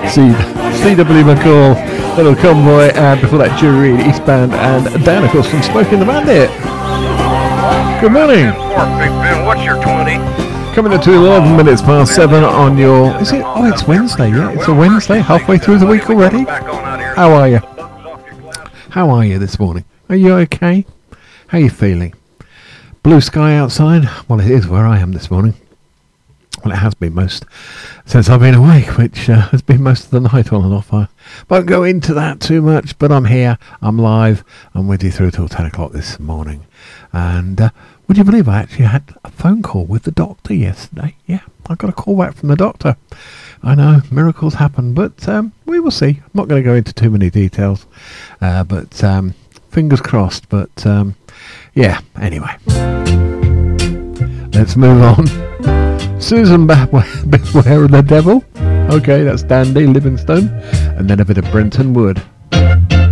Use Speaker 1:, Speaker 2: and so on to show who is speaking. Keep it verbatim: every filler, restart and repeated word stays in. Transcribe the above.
Speaker 1: C- C.W. McCall, Little Convoy, and before that, Jury Reid, Eastbound, and Dan, of course, from Smoking the Bandit. Good morning.
Speaker 2: Big Ben, what's your twenty?
Speaker 1: Coming up to eleven minutes past seven on your... Is it? Oh, it's Wednesday, yeah. It's a Wednesday, halfway through the week already. How are you? How are you this morning? Are you okay? How are you feeling? Blue sky outside? Well, it is where I am this morning. Well, it has been most since I've been awake, which uh, has been most of the night on and off. I won't go into that too much, but I'm here, I'm live, I'm with you through till ten o'clock this morning. And uh, would you believe I actually had a phone call with the doctor yesterday? Yeah, I got a call back from the doctor. I know, miracles happen, but um, we will see. I'm not going to go into too many details, uh, but um, fingers crossed. But um, yeah, anyway, let's move on. Susan Beware of the Devil. Okay, that's Dandy Livingstone. And then a bit of Brenton Wood.